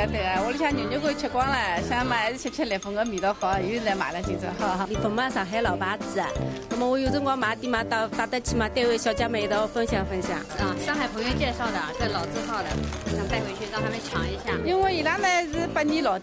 得，我想妞妞可以吃光了，想买吃那份个味道好，有人来买了就走哈。 立丰嘛，上海老把子，那么我有辰光买点嘛，到得起嘛，单位小姐妹一道分享分享。 上海朋友介绍的，这老字号的，想带回去让他们尝一下。 因为伊拉呢是8年老。